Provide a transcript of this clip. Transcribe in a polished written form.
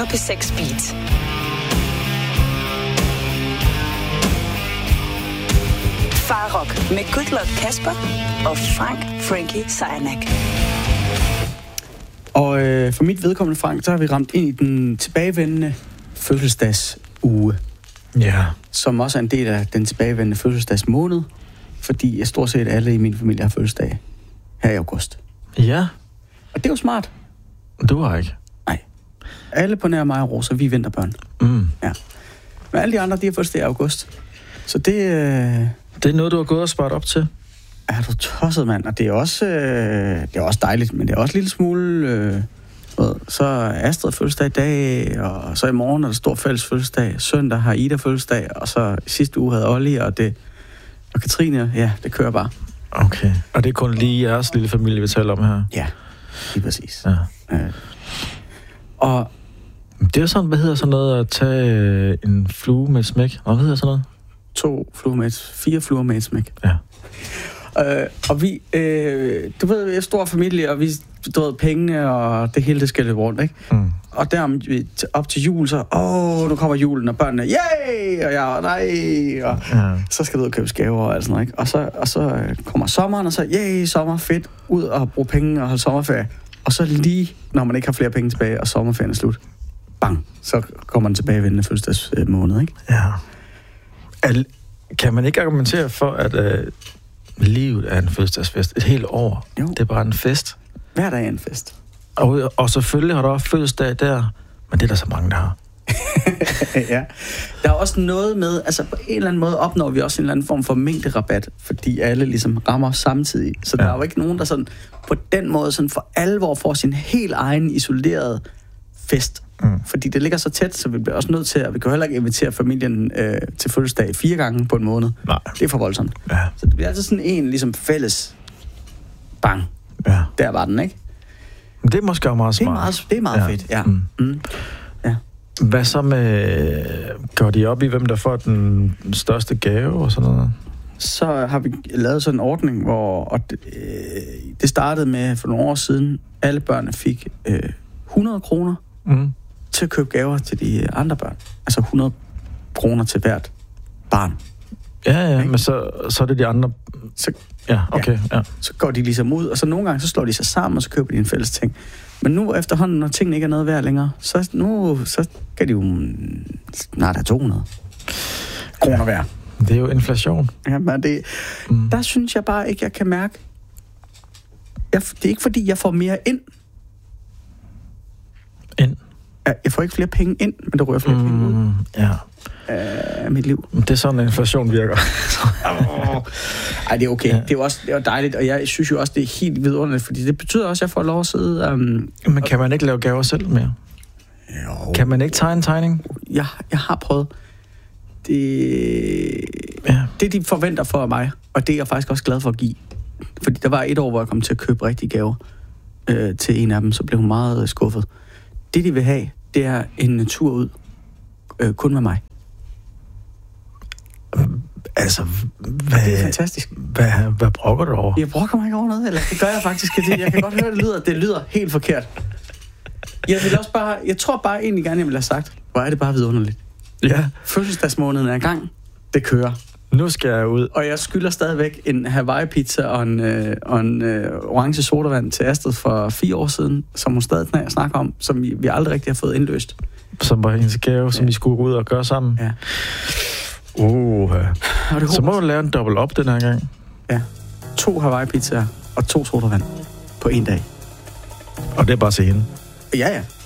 på P6 Beat. Farok med Good Luck Kasper og Frankie Sejnak. Og for mit vedkommende, Frank, så har vi ramt ind i den tilbagevendende fødselsdagsuge. Ja. Som også er en del af den tilbagevendende fødselsdagsmåned, fordi stort set alle i min familie har fødselsdag her i august. Ja. Og det er jo smart. Du har ikke. Nej. Alle på nær mig og Rosa, vi er vinterbørn. Ja. Men alle de andre, de har fødselsdag i august. Så det... Det er noget, du har gået og sparet op til? Er du tosset, mand? Og det er også dejligt, men det er også en lille smule... Så er Astrid fødselsdag i dag, og så i morgen er der stor fælles fødselsdag. Søndag har Ida fødselsdag, og så sidste uge havde Olli, og Katrine, ja, det kører bare. Okay. Og det er kun lige jeres lille familie, vi taler om her? Ja, lige præcis. Ja. Og det er sådan, hvad hedder sådan noget at tage en flue med et smæk? Hvad hedder sådan noget? 4 fluer med et smæk. Ja. Og vi, du ved, vi er en stor familie, og vi drød pengene, og det hele, det skal løbe rundt, ikke? Mm. Og der op til jul, så, nu kommer julen, og børnene, yay! Og jeg, nej! Og så skal du ud og købe gaver og alt sådan noget, ikke? Og så kommer sommeren, og så, yay, sommer, fedt, ud og bruge penge og holde sommerferie. Og så lige, når man ikke har flere penge tilbage, og sommerferien er slut, bang, så kommer man tilbage ved den fødselsdagsmåned, ikke? Ja. Kan man ikke argumentere for, at livet er en fødselsdagsfest et helt år? Jo. Det er bare en fest. Hver dag er en fest. Og selvfølgelig har der også fødselsdag der, men det er der så mange, der har. Ja. Der er også noget med, altså på en eller anden måde opnår vi også en eller anden form for mængderabat, fordi alle ligesom rammer samtidig. Så der er jo ikke nogen, der sådan på den måde sådan for alvor får sin helt egen isolerede fest. Fordi det ligger så tæt, så vi bliver også nødt til, at vi kan heller ikke invitere familien til fødselsdag 4 gange på en måned. Nej. Det er for voldsomt. Ja. Så det bliver altså sådan en ligesom fælles bang. Ja. Der var den, ikke? Det er måske også meget smart. Det er meget fedt, ja. Ja. Hvad så med... Går de op i, hvem der får den største gave og sådan noget? Så har vi lavet sådan en ordning, hvor det startede med for nogle år siden, alle børnene fik 100 kroner til at købe gaver til de andre børn. Altså 100 kroner til hvert barn. Ja, men så er det de andre... Ja, okay, ja. Så går de ligesom ud, og så nogle gange så slår de sig sammen, og så køber de en fælles ting. Men nu efterhånden, når tingene ikke er noget værd længere, så kan de jo snart have 200 kroner værd. Det er jo inflation. Ja, men der synes jeg bare ikke, jeg kan mærke... Det er ikke fordi, jeg får mere ind. Jeg får ikke flere penge ind, men der rører flere penge ud. Ja. Af mit liv. Det er sådan, en inflation virker. Ej, det er okay. Ja. Det er dejligt, og jeg synes jo også, det er helt vidunderligt, fordi det betyder også, at jeg får lov at sidde... Men kan man ikke lave gaver selv mere? Jo. Kan man ikke tegne en tegning? Jeg har prøvet. Det de forventer for mig, og det er jeg faktisk også glad for at give. Fordi der var et år, hvor jeg kom til at købe rigtige gaver til en af dem, så blev hun meget skuffet. Det de vil have, det er en tur ud. Kun med mig. Altså, det er fantastisk. Hvad brokker du over? Jeg brokker mig ikke over noget, eller det gør jeg faktisk. Jeg kan godt høre, det lyder helt forkert. Jeg tror bare egentlig gerne, jeg ville have sagt, hvor er det bare vidunderligt. Ja. Fødselsdagsmåneden er i gang. Det kører. Nu skal jeg ud. Og jeg skylder stadigvæk en Hawaii-pizza og en orange sodavand til Astrid for 4 år siden, som hun stadig snakker om, som vi aldrig rigtig har fået indløst. Som var hendes gave, som I skulle gå ud og gøre sammen? Ja. Så må du lave en dobbelt op den her gang. Ja. 2 Hawaii-pizzaer og 2 sodavand på 1 dag. Og det er bare til hende? Ja.